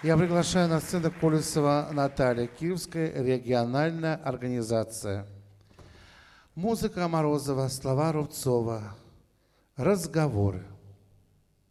Я приглашаю на сцену Колесова Наталья, Киевская региональная организация. Музыка Морозова, слова Рубцова. Разговоры.